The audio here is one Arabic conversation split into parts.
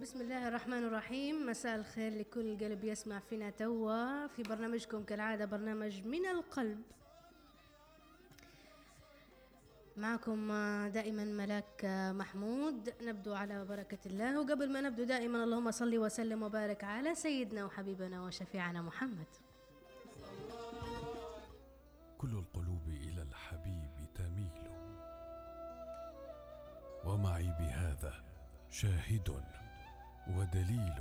بسم الله الرحمن الرحيم. مساء الخير لكل قلب يسمع فينا توا في برنامجكم كالعادة، برنامج من القلب. معكم دائما ملاك محمود. نبدو على بركة الله، وقبل ما نبدو دائما اللهم صل وسلم وبارك على سيدنا وحبيبنا وشفيعنا محمد. كل القلوب إلى الحبيب تميل، ومعي بهذا شاهد ودليل.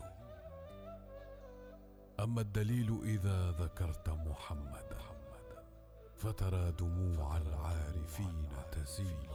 أما الدليل إذا ذكرت محمدا فترى دموع العارفين تسيل.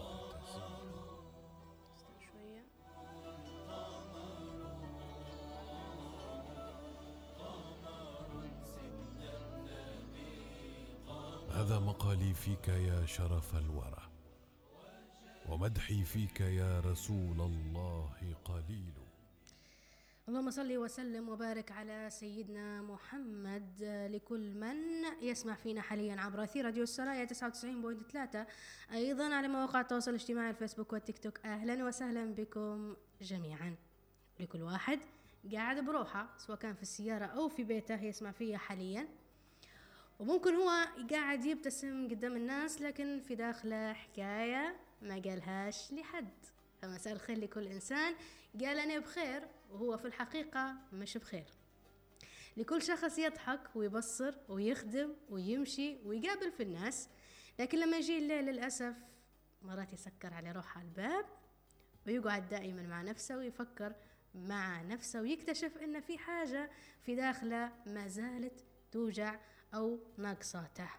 هذا مقالي فيك يا شرف الورى، ومدحي فيك يا رسول الله قليل. اللهم صل وسلم وبارك على سيدنا محمد. لكل من يسمع فينا حاليا عبر أثير راديو السرايا 99.3، أيضا على مواقع التواصل الاجتماعي الفيسبوك والتيك توك. أهلا وسهلا بكم جميعا. لكل واحد قاعد بروحه، سواء كان في السيارة أو في بيته يسمع فيها حاليا، وممكن هو قاعد يبتسم قدام الناس لكن في داخله حكاية ما قالهاش لحد. فمساء الخير لكل إنسان قال أنا بخير وهو في الحقيقة مش بخير. لكل شخص يضحك ويبصر ويخدم ويمشي ويقابل في الناس، لكن لما يجي الليل للأسف مرات يسكر على روحه الباب ويقعد دائما مع نفسه ويفكر مع نفسه ويكتشف إن في حاجة في داخله ما زالت توجع أو ناقصاته.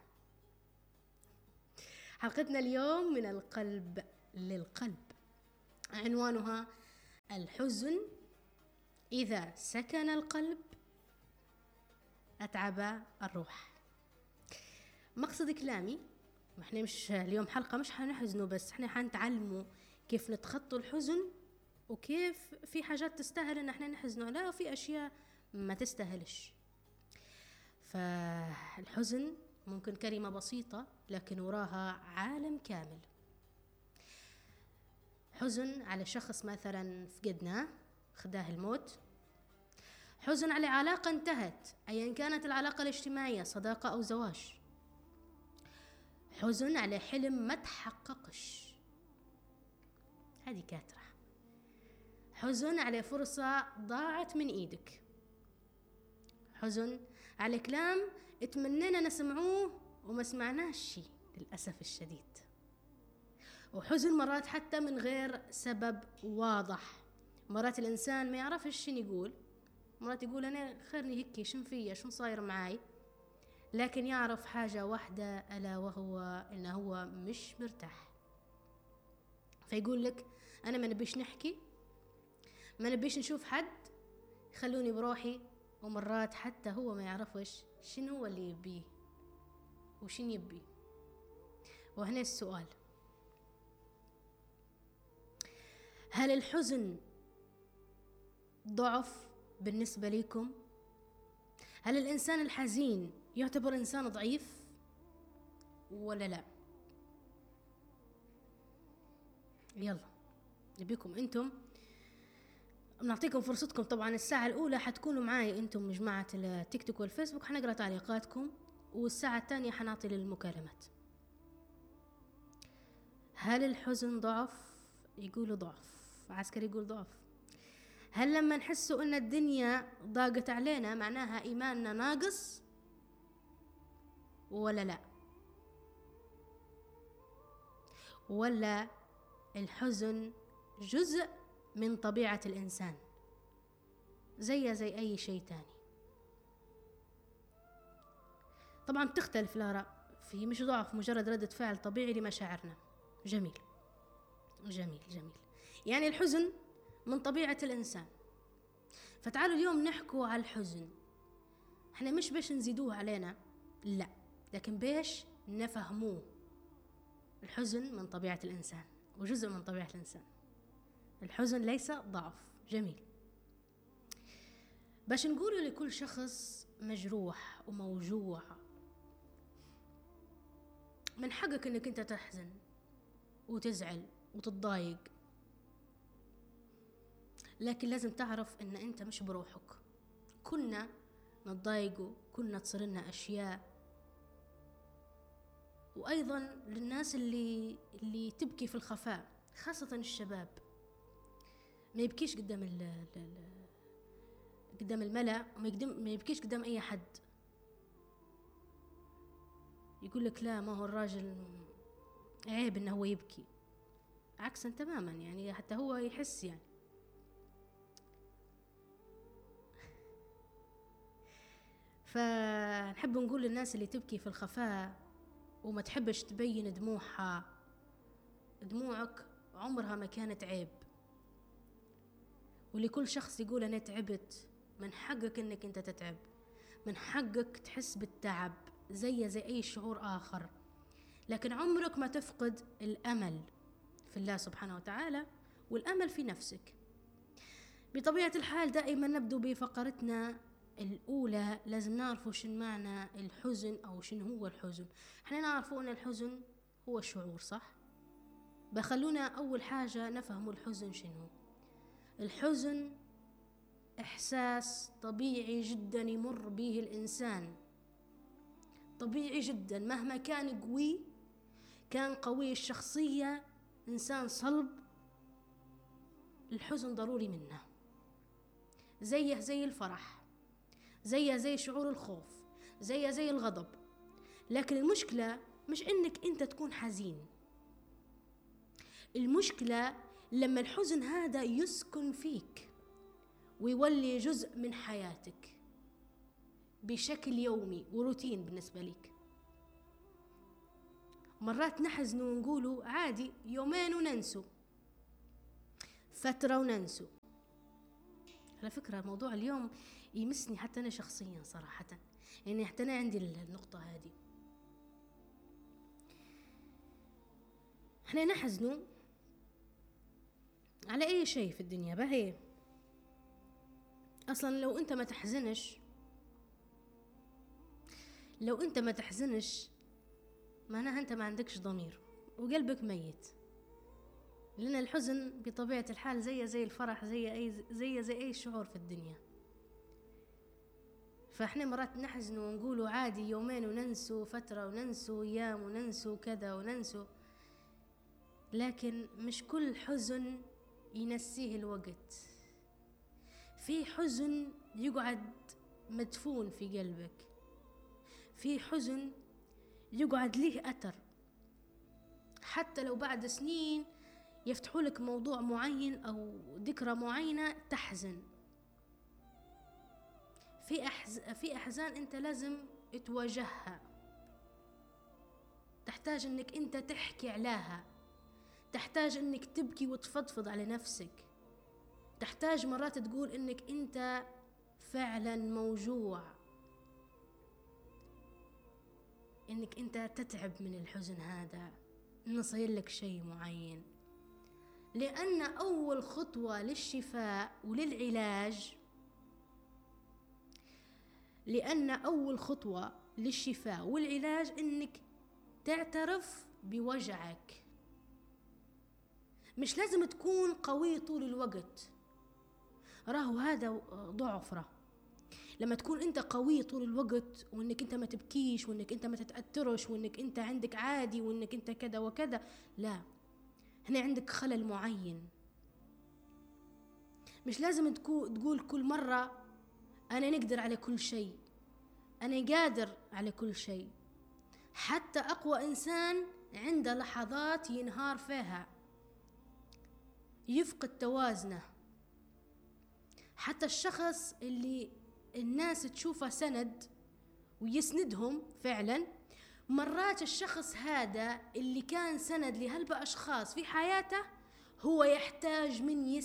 حلقتنا اليوم من القلب للقلب، عنوانها الحزن إذا سكن القلب أتعب الروح. مقصد كلامي، احنا مش اليوم حلقة مش حنحزنوا بس، احنا حنتعلموا كيف نتخطوا الحزن، وكيف في حاجات تستاهل ان احنا نحزنوا عليها وفي اشياء ما تستاهلش. فالحزن ممكن كلمة بسيطة لكن وراها عالم كامل. حزن على شخص مثلا فقدناه، خداه الموت. حزن على علاقة انتهت أيا كانت العلاقة الاجتماعية، صداقة أو زواج. حزن على حلم ما تحققش، هذه كاترة. حزن على فرصة ضاعت من إيدك. حزن على كلام اتمنينا نسمعوه وما سمعناش شي للأسف الشديد. وحزن مرات حتى من غير سبب واضح. مرات الإنسان ما يعرفش شنو يقول، مرات يقول أنا خيرني هيك، شن فيا، شن صاير معاي، لكن يعرف حاجة واحدة ألا وهو إنه هو مش مرتاح. فيقول لك أنا ما نبيش نحكي، ما نبيش نشوف حد، خلوني بروحي. ومرات حتى هو ما يعرفش شنو هو اللي يبيه وشن يبي. وهنا السؤال، هل الحزن ضعف بالنسبة لكم؟ هل الإنسان الحزين يعتبر إنسان ضعيف ولا لا؟ يلا نبيكم أنتم، نعطيكم فرصتكم. طبعا الساعة الأولى حتكونوا معاي أنتم مجموعة التيك توك والفيسبوك، حنقرأ تعليقاتكم، والساعة الثانية حنعطي للمكالمات. هل الحزن ضعف؟ يقولوا ضعف. عسكري يقول ضعف. هل لما نحسوا ان الدنيا ضاقت علينا معناها ايماننا ناقص ولا لا؟ ولا الحزن جزء من طبيعة الانسان زي اي شيء تاني؟ طبعا بتختلف الآراء، في مش ضعف، مجرد ردة فعل طبيعي لمشاعرنا. جميل جميل جميل. يعني الحزن من طبيعة الإنسان. فتعالوا اليوم نحكوا على الحزن. احنا مش باش نزيدوه علينا، لا، لكن باش نفهموه. الحزن من طبيعة الإنسان وجزء من طبيعة الإنسان. الحزن ليس ضعف. جميل. باش نقوله لكل شخص مجروح وموجوع، من حقك انك انت تحزن وتزعل وتتضايق، لكن لازم تعرف ان انت مش بروحك. كنا نتضايقوا، كنا تصير لنا اشياء. وايضا للناس اللي تبكي في الخفاء، خاصة الشباب، ما يبكيش قدام الملأ، ما يبكيش قدام اي حد. يقول لك لا، ما هو الراجل عيب انه هو يبكي. عكسا تماما، يعني حتى هو يحس يعني. فنحب نقول للناس اللي تبكي في الخفاء وما تحبش تبين دموعها، دموعك عمرها ما كانت عيب. ولكل شخص يقول أنا تعبت، من حقك إنك أنت تتعب، من حقك تحس بالتعب زي أي شعور آخر. لكن عمرك ما تفقد الأمل في الله سبحانه وتعالى والأمل في نفسك. بطبيعة الحال دائما نبدو بفقرتنا الأولى لازم نعرفوا شن معنى الحزن أو شن هو الحزن. احنا نعرفوا أن الحزن هو شعور، صح؟ بخلونا أول حاجة نفهم الحزن شنو. الحزن إحساس طبيعي جدا يمر به الإنسان، طبيعي جدا، مهما كان قوي، كان قوي الشخصية، إنسان صلب، الحزن ضروري منه. زي الفرح، زي شعور الخوف، زي الغضب. لكن المشكلة مش إنك أنت تكون حزين، المشكلة لما الحزن هذا يسكن فيك ويولي جزء من حياتك بشكل يومي وروتين بالنسبة لك. مرات نحزن ونقولوا عادي، يومين وننسوا، فترة وننسوا. على فكرة موضوع اليوم يمسني حتى أنا شخصيا صراحة، يعني حتى أنا عندي النقطة هذه. احنا نحزنوا على أي شيء في الدنيا بهي. أصلا لو أنت ما تحزنش معناها أنت ما عندكش ضمير وقلبك ميت. لأن الحزن بطبيعة الحال زي الفرح، زي أي شعور في الدنيا. فإحنا مرات نحزن ونقولوا عادي، يومين وننسوا، فترة وننسوا، أيام وننسوا، كذا وننسوا. لكن مش كل حزن ينسيه الوقت. في حزن يقعد مدفون في قلبك، في حزن يقعد ليه أثر، حتى لو بعد سنين يفتحوا لك موضوع معين أو ذكرى معينة تحزن. في أحزان أنت لازم تواجهها، تحتاج أنك أنت تحكي عليها، تحتاج أنك تبكي وتفضفض على نفسك، تحتاج مرات تقول أنك أنت فعلا موجوع، أنك أنت تتعب من الحزن هذا، إنه صير لك شيء معين. لأن أول خطوة للشفاء وللعلاج، إنك تعترف بوجعك. مش لازم تكون قوي طول الوقت، راهو هذا ضعف. لما تكون انت قوي طول الوقت، وانك انت ما تبكيش، وانك انت ما تتأثرش، وانك انت عندك عادي، وانك انت كذا وكذا، لا، هنا عندك خلل معين. مش لازم تقول كل مرة أنا نقدر على كل شيء، أنا قادر على كل شيء. حتى أقوى إنسان عنده لحظات ينهار فيها، يفقد توازنه. حتى الشخص اللي الناس تشوفه سند ويسندهم فعلا، مرات الشخص هذا اللي كان سند لهالأشخاص في حياته هو يحتاج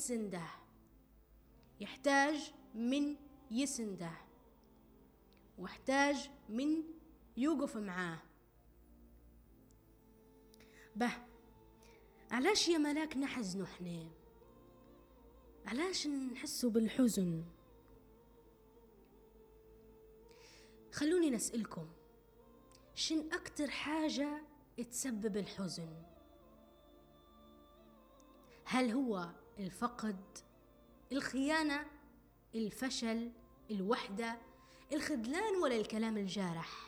من يسنده، واحتاج من يوقف معاه. علاش يا ملاك نحزنوا احنا؟ علاش نحسوا بالحزن؟ خلوني نسألكم، شن أكتر حاجة تسبب الحزن؟ هل هو الفقد الخيانة، الفشل، الوحدة، الخذلان، ولا الكلام الجارح؟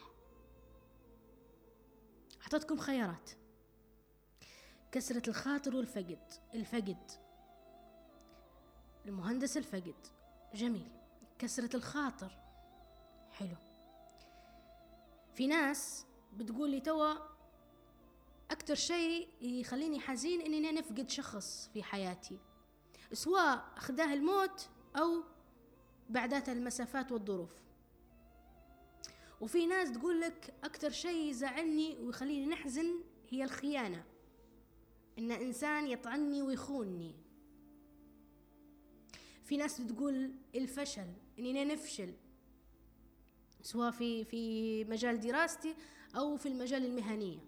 أعطيتكم خيارات: كسرة الخاطر الفقد. المهندس الفقد، جميل. كسرة الخاطر، حلو. في ناس بتقول لي توا أكتر شيء يخليني حزين إني نفقد شخص في حياتي، سواء أخذاه الموت أو بعدات المسافات والظروف. وفي ناس تقول لك أكتر شيء يزعلني ويخليني نحزن هي الخيانة، إن إنسان يطعني ويخونني. في ناس بتقول الفشل، إني نفشل سواء في مجال دراستي أو في المجال المهني.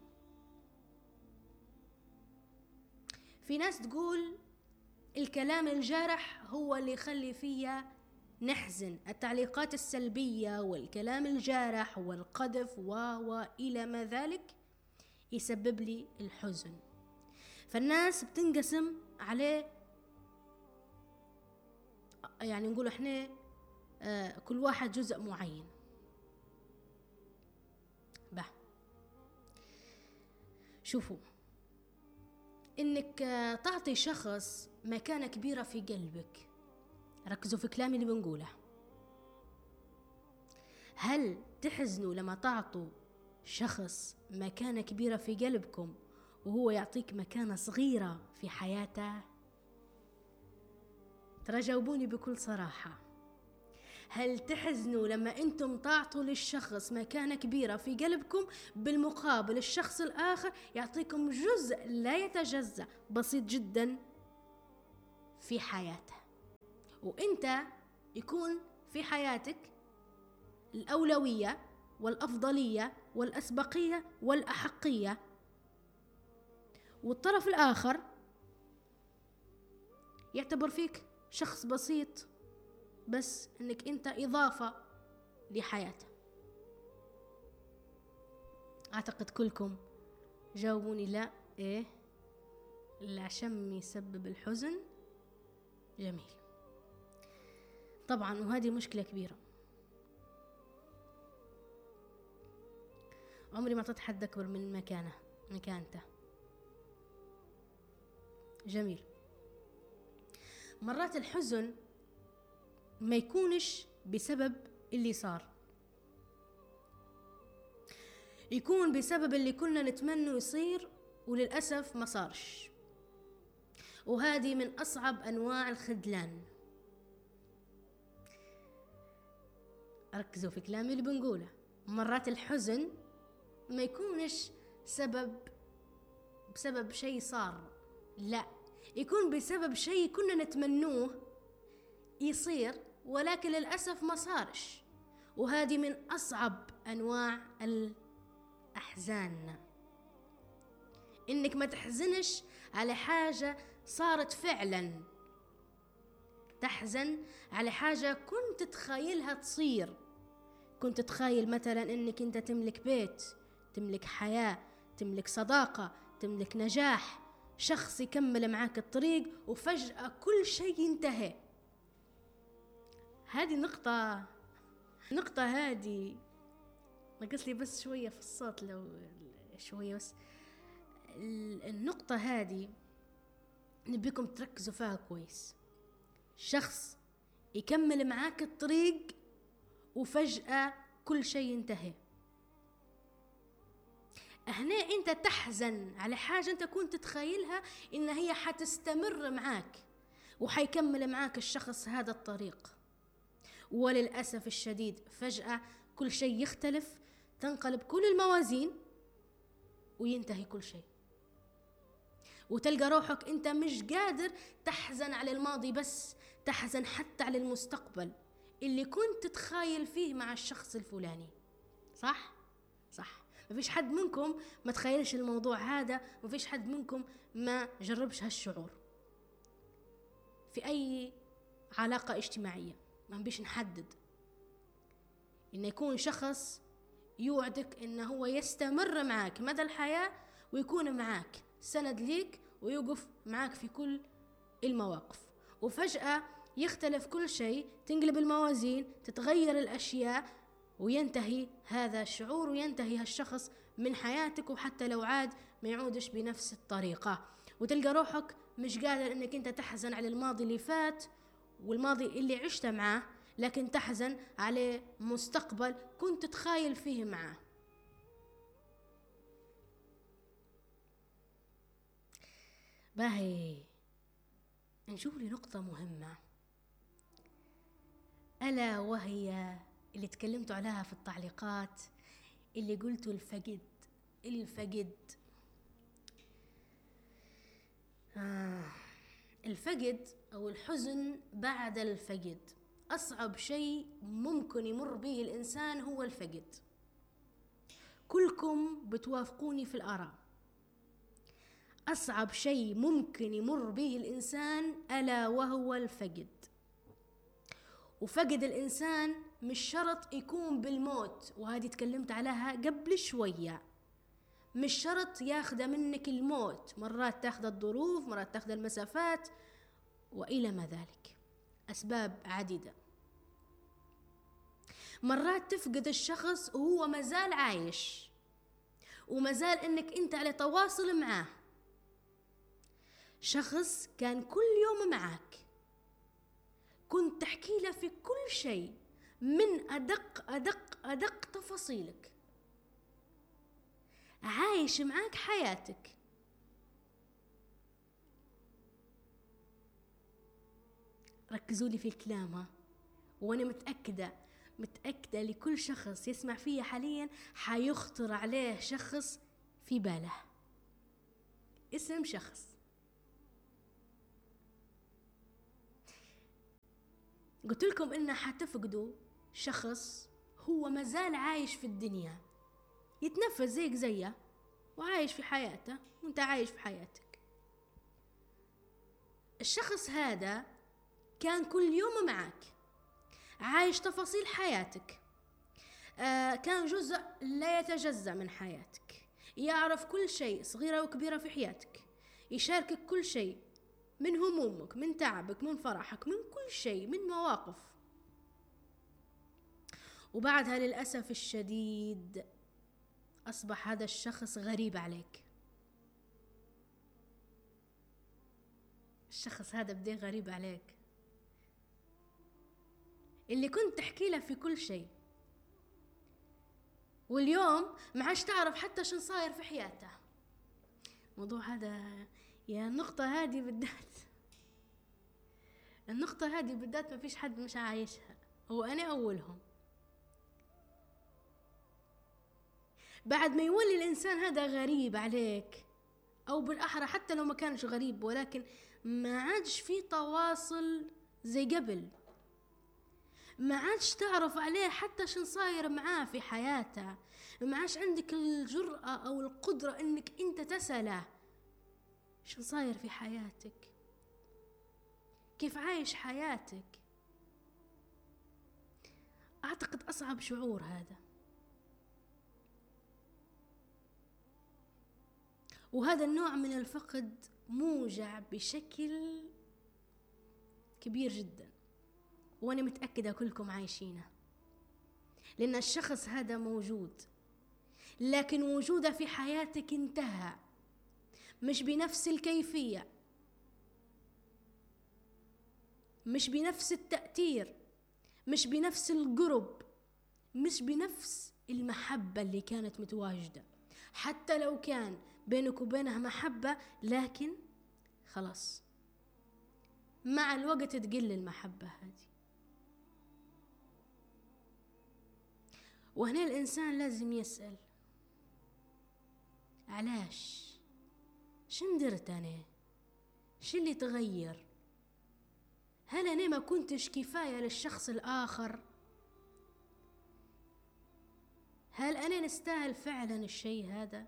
في ناس تقول الكلام الجارح هو اللي يخلي فيا نحزن، التعليقات السلبية والكلام الجارح والقذف وإلى ما ذلك يسبب لي الحزن. فالناس بتنقسم عليه، يعني نقول احنا كل واحد جزء معين. شوفوا، انك تعطي شخص مكانة كبيرة في قلبك، ركزوا في كلامي اللي بنقوله. هل تحزنوا لما تعطوا شخص مكانة كبيرة في قلبكم وهو يعطيك مكانة صغيرة في حياته؟ ترى جاوبوني بكل صراحة. هل تحزنوا لما انتم تعطوا للشخص مكانة كبيرة في قلبكم، بالمقابل الشخص الآخر يعطيكم جزء لا يتجزأ بسيط جدا في حياته، وانت يكون في حياتك الأولوية والأفضلية والأسبقية والأحقية، والطرف الآخر يعتبر فيك شخص بسيط، بس انك انت اضافة لحياته؟ اعتقد كلكم جاوبوني لا. ايه؟ العشم يسبب الحزن، جميل. طبعا وهذه مشكلة كبيرة. عمري ما اعطيت حد اكبر من مكانته، جميل. مرات الحزن ما يكونش بسبب اللي صار، يكون بسبب اللي كنا نتمنى يصير وللأسف ما صارش، وهذه من أصعب أنواع الخذلان. ركزوا في كلامي اللي بنقوله. مرات الحزن ما يكونش بسبب شيء صار، لا، يكون بسبب شيء كنا نتمنوه يصير ولكن للأسف ما صارش، وهذه من أصعب أنواع الأحزان. إنك ما تحزنش على حاجة صارت فعلا، تحزن على حاجة كنت تخيلها تصير. كنت تخيل مثلا إنك أنت تملك بيت، تملك حياة، تملك صداقة، تملك نجاح، شخص يكمل معاك الطريق، وفجأة كل شيء ينتهي. هذه نقطة هذه نقص لي بس شوية في الصوت، لو شوية بس. النقطة هذه نبيكم تركزوا فيها كويس. شخص يكمل معاك الطريق وفجأة كل شيء ينتهي. هنا انت تحزن على حاجة انت كنت تتخيلها ان هي حتستمر معاك وحيكمل معاك الشخص هذا الطريق، وللأسف الشديد فجأة كل شيء يختلف، تنقلب كل الموازين وينتهي كل شيء، وتلقى روحك انت مش قادر تحزن على الماضي بس، تحزن حتى على المستقبل اللي كنت تتخايل فيه مع الشخص الفلاني. صح؟ ما فيش حد منكم ما تخيلش الموضوع هذا، ما فيش حد منكم ما جربش هالشعور في أي علاقة اجتماعية. ما نبيش نحدد إنه يكون شخص يوعدك إنه هو يستمر معك مدى الحياة ويكون معك سند ليك ويوقف معك في كل المواقف، وفجأة يختلف كل شيء، تنقلب الموازين، تتغير الأشياء، وينتهي هذا الشعور وينتهي هالشخص من حياتك، وحتى لو عاد ما يعودش بنفس الطريقة. وتلقى روحك مش قادر انك انت تحزن على الماضي اللي فات والماضي اللي عشت معاه، لكن تحزن على مستقبل كنت تخايل فيه معاه. باهي، نشوف لي نقطة مهمة، ألا وهي اللي تكلمتوا عليها في التعليقات، اللي قلتوا الفقد. الفقد أو الحزن بعد الفقد أصعب شيء ممكن يمر به الإنسان هو الفقد. كلكم بتوافقوني في الآراء، أصعب شيء ممكن يمر به الإنسان ألا وهو الفقد. وفقد الإنسان مش شرط يكون بالموت، وهذه تكلمت عليها قبل شوية. مش شرط ياخذ منك الموت، مرات تاخذ الظروف، مرات تاخذ المسافات وإلى ما ذلك، أسباب عديدة. مرات تفقد الشخص وهو مازال عايش ومازال انك انت على تواصل معاه، شخص كان كل يوم معك، كنت تحكي له في كل شيء من أدق تفاصيلك، عايش معاك حياتك. ركزوا لي في الكلام ها، وانا متأكدة لكل شخص يسمع فيا حاليا حيخطر عليه شخص في باله، اسم شخص. قلت لكم إن حتفقدوا شخص هو مازال عايش في الدنيا، يتنفس زيك زيه وعايش في حياته وانت عايش في حياتك. الشخص هذا كان كل يوم معك، عايش تفاصيل حياتك، كان جزء لا يتجزأ من حياتك، يعرف كل شيء صغيرة وكبيرة في حياتك، يشاركك كل شيء، من همومك، من تعبك، من فرحك، من كل شيء، من مواقف. وبعدها للأسف الشديد أصبح هذا الشخص غريب عليك. الشخص هذا بديه غريب عليك، اللي كنت تحكي له في كل شيء، واليوم ما عادش تعرف حتى شو صاير في حياته. الموضوع هذا يا النقطة هذه بالذات ما فيش حد مش عايشها، هو أنا أولهم. بعد ما يولي الإنسان هذا غريب عليك، أو بالأحرى حتى لو ما كانش غريب، ولكن ما عادش في تواصل زي قبل، ما عادش تعرف عليه حتى شن صاير معاه في حياته، ما عادش عندك الجرأة أو القدرة إنك أنت تسأله شن صاير في حياتك، كيف عايش حياتك. أعتقد أصعب شعور هذا، وهذا النوع من الفقد موجع بشكل كبير جدا، وأنا متأكدة كلكم عايشينه، لأن الشخص هذا موجود، لكن وجوده في حياتك انتهى، مش بنفس الكيفية، مش بنفس التأثير، مش بنفس القرب، مش بنفس المحبة اللي كانت متواجدة. حتى لو كان بينك وبينها محبة، لكن خلاص مع الوقت تقل المحبة هذه. وهنا الإنسان لازم يسأل علاش؟ شن درت أنا؟ شو اللي تغير؟ هل أنا ما كنتش كفاية للشخص الآخر؟ هل أنا نستاهل فعلا الشيء هذا؟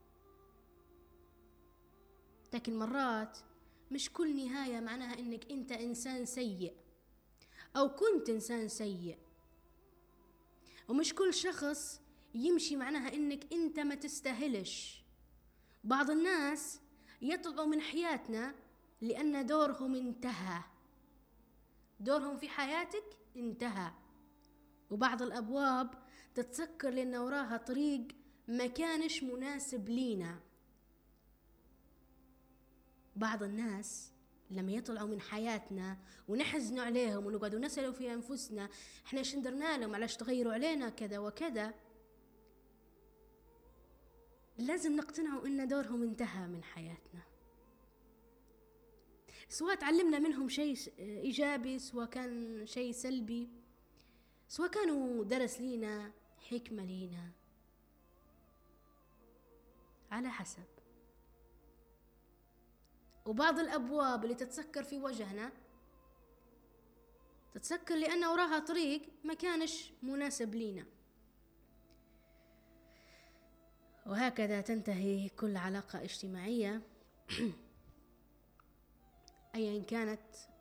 لكن مرات مش كل نهاية معناها إنك أنت إنسان سيء أو كنت إنسان سيء، ومش كل شخص يمشي معناها إنك أنت ما تستاهلش. بعض الناس يطلعوا من حياتنا لأن دورهم انتهى، دورهم في حياتك انتهى. وبعض الأبواب تتسكر لأن وراها طريق ما كانش مناسب لينا. بعض الناس لما يطلعوا من حياتنا ونحزنوا عليهم ونقعدوا نسألوا في أنفسنا احنا ايش درنا لهم، علاش تغيروا علينا كذا وكذا، لازم نقتنعوا ان دورهم انتهى من حياتنا. سواء تعلمنا منهم شيء إيجابي، سواء كان شيء سلبي، سواء كانوا درس لينا، حكمة لينا، على حسب. وبعض الأبواب اللي تتسكر في وجهنا تتسكر لأن وراها طريق ما كانش مناسب لينا. وهكذا تنتهي كل علاقة اجتماعية أيا كانت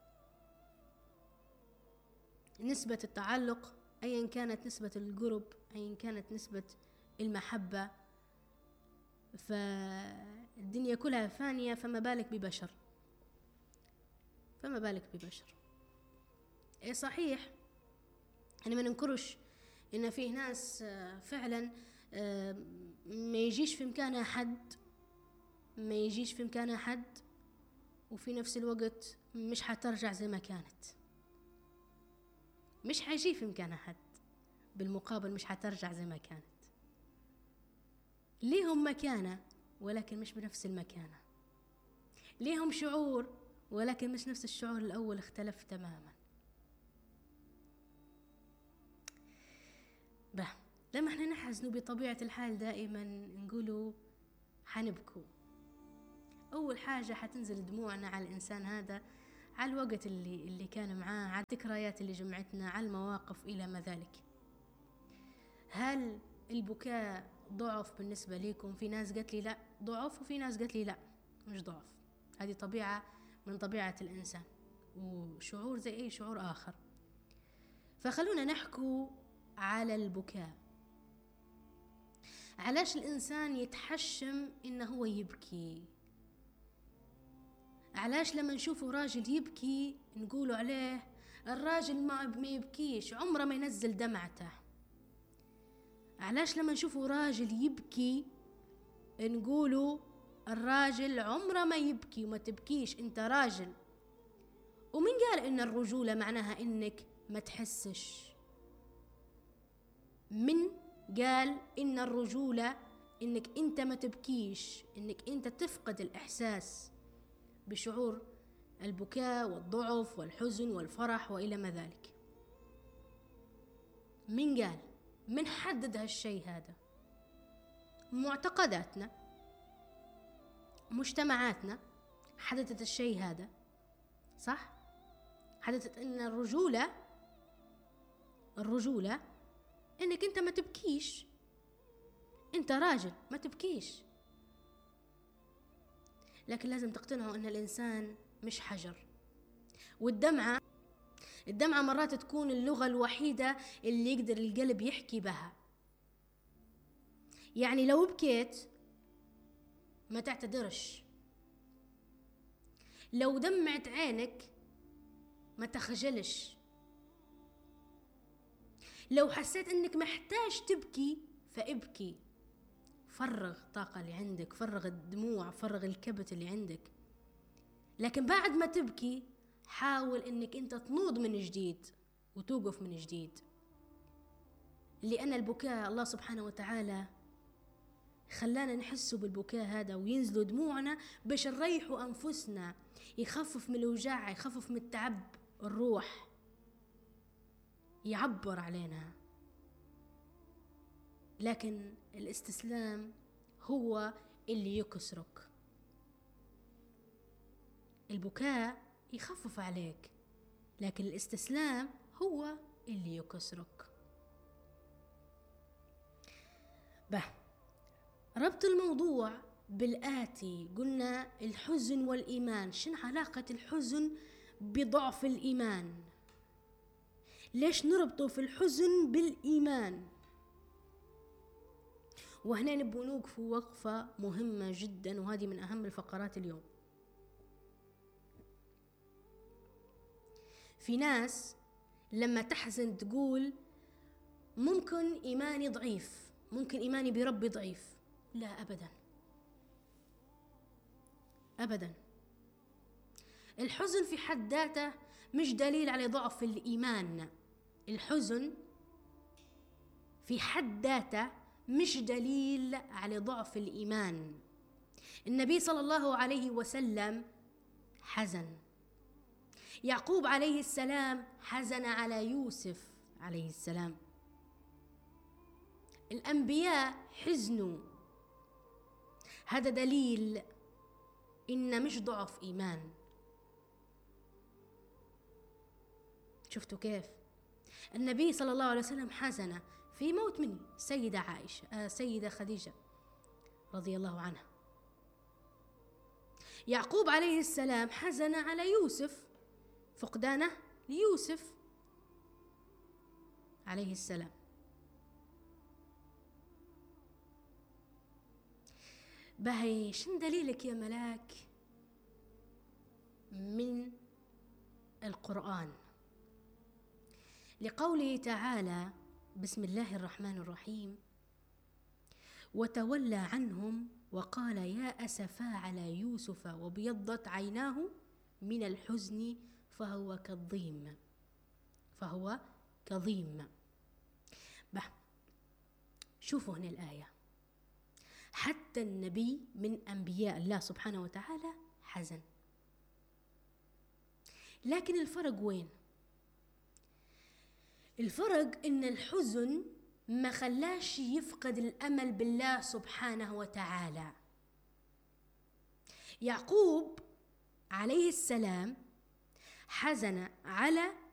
نسبة التعلق، أيا كانت نسبة القرب، أيا كانت نسبة المحبة، فالدنيا كلها فانية، فما بالك ببشر. إيه صحيح أنا ما ننكرش إن فيه ناس فعلا ما يجيش في إمكانها حد، وفي نفس الوقت مش حترجع زي ما كانت، مش حيجي في إمكانها حد، بالمقابل مش حترجع زي ما كانت. ليهم مكانة ولكن مش بنفس المكانة، ليهم شعور ولكن مش نفس الشعور الأول، اختلف تماما. لما احنا نحزنوا بطبيعة الحال دائما نقولوا حنبكوا. أول حاجة حتنزل دموعنا على الإنسان هذا، على الوقت اللي كان معاه، على الذكريات اللي جمعتنا، على المواقف إلى ما ذلك. هل البكاء ضعف بالنسبة ليكم؟ في ناس قالت لي لا ضعف، وفي ناس قالت لي لا مش ضعف، هذه طبيعة من طبيعة الإنسان، وشعور زي أي شعور آخر. فخلونا نحكوا على البكاء. علاش الإنسان يتحشم إنه هو يبكي؟ علاش لما نشوفه راجل يبكي نقولوا عليه الراجل ما يبكيش، عمره ما ينزل دمعته؟ علاش لما نشوفه راجل يبكي نقولوا الراجل عمره ما يبكي وما تبكيش، انت راجل؟ ومن قال ان الرجولة معناها انك ما تحسش؟ من قال ان الرجولة انك انت ما تبكيش، انك انت تفقد الاحساس بشعور البكاء والضعف والحزن والفرح والى ما ذلك؟ من قال؟ من حدد هالشيء هذا؟ معتقداتنا، مجتمعاتنا حددت الشيء هذا، صح؟ حددت ان الرجولة انك انت ما تبكيش، انت راجل ما تبكيش. لكن لازم تقتنعوا ان الانسان مش حجر، والدمعة مرات تكون اللغة الوحيدة اللي يقدر القلب يحكي بها. يعني لو بكيت ما تعتذرش، لو دمعت عينك ما تخجلش، لو حسيت انك محتاج تبكي فابكي، فرغ الطاقة اللي عندك، فرغ الدموع، فرغ الكبت اللي عندك. لكن بعد ما تبكي حاول انك انت تنوض من جديد وتوقف من جديد، لأن البكاء الله سبحانه وتعالى خلانا نحسوا بالبكاء هذا وينزلوا دموعنا باش نريحوا أنفسنا، يخفف من الوجاع، يخفف من التعب، الروح يعبر علينا. لكن الاستسلام هو اللي يكسرك. البكاء يخفف عليك، لكن الاستسلام هو اللي يكسرك. ربط الموضوع بالآتي، قلنا الحزن والإيمان. شنو علاقة الحزن بضعف الإيمان؟ ليش نربطه في الحزن بالإيمان؟ وهنا نبغى نوقف وقفة مهمة جدا، وهذه من أهم الفقرات اليوم. في ناس لما تحزن تقول ممكن إيماني ضعيف، ممكن إيماني بربي ضعيف. لا أبدا أبدا، الحزن في حد ذاته مش دليل على ضعف الإيمان. الحزن في حد ذاته مش دليل على ضعف الإيمان. النبي صلى الله عليه وسلم حزن، يعقوب عليه السلام حزن على يوسف عليه السلام، الأنبياء حزنوا. هذا دليل إن مش ضعف إيمان. شفتوا كيف النبي صلى الله عليه وسلم حزن في موت من سيدة عائشة، سيدة خديجة رضي الله عنها. يعقوب عليه السلام حزن على يوسف، فقدانه ليوسف عليه السلام. باهي شن دليلك يا ملاك من القرآن؟ لقوله تعالى بسم الله الرحمن الرحيم: وتولى عنهم وقال يا أسفا على يوسف وابيضت عيناه من الحزن فهو كظيم. شوفوا هنا الآية، حتى النبي من أنبياء الله سبحانه وتعالى حزن. لكن الفرق وين؟ الفرق إن الحزن ما خلاش يفقد الأمل بالله سبحانه وتعالى. يعقوب عليه السلام حزن على